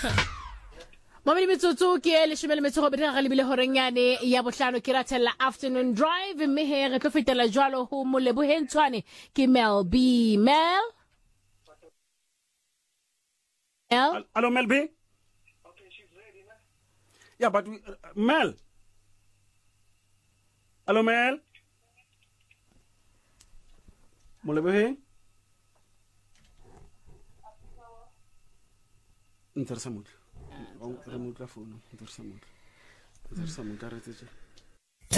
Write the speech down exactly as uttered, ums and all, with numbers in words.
Mamedi metsotso ke le shemele metsogo be ga lebile horenyane ya bohlano ke ratella afternoon drive mme he re tlo fetela jwalo ho molebohentshwane ke Mel B. Mel Mel Hello Mel B. Okay, she's ready now. Yeah, but we, uh, Mel. Hello Mel. Molebohe. Interesa motho. O re motla phone. Interesa motho. Interesa motho a re tsetse.